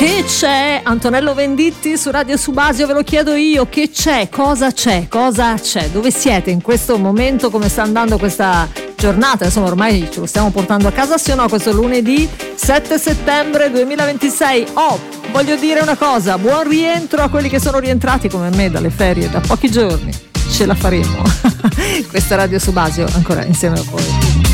Che c'è? Antonello Venditti su Radio Subasio, ve lo chiedo io, che c'è? Cosa c'è? Cosa c'è? Dove siete in questo momento? Come sta andando questa giornata? Insomma, ormai ce lo stiamo portando a casa, sì o no? Questo lunedì 7 settembre 2026. Voglio dire una cosa, buon rientro a quelli che sono rientrati come me dalle ferie da pochi giorni. Ce la faremo. Questa Radio Subasio ancora insieme a voi.